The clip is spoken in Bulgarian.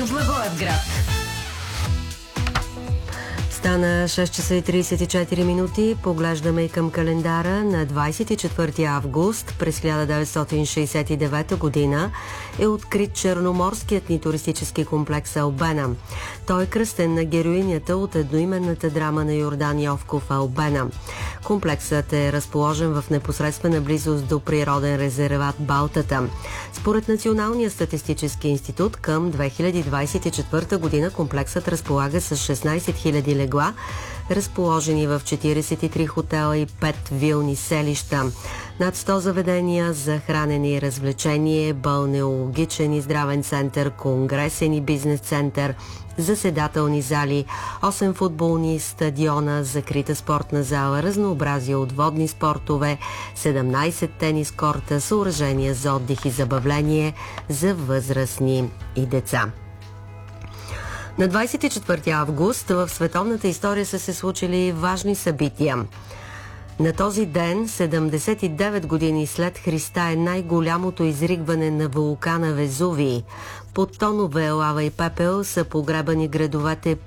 Радио Благоевград. Стана 6 часа и 34 минути. Поглеждаме и към календара. На 24 август през 1969 година е открит Черноморският ни туристически комплекс Албена. Той е кръстен на героинята от едноименната драма на Йордан Йовков Албена. Комплексът е разположен в непосредствена близост до природен резерват Балтата. Според Националния статистически институт към 2024 година комплексът разполага с 16 000 легла, разположени в 43 хотела и 5 вилни селища. Над 100 заведения за хранене и развлечение, балнеологичен и здравен център, конгресен и бизнес център, заседателни зали, 8 футболни стадиона, закрита спортна зала, разнообразие от водни спортове, 17 тенис корта, съоръжения за отдих и забавление за възрастни и деца. На 24 август в световната история са се случили важни събития. На този ден, 79 години след Христа, е най-голямото изригване на вулкана Везувий. Под тонове лава и пепел са погребани градовете